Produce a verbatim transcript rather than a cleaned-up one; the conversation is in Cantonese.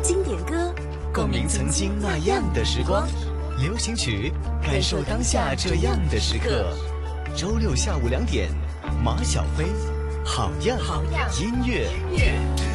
经典歌， 共鸣曾经那样的时光。流行曲，感受当下这样的时刻。周六下午两点，马小飞，好样好样音乐。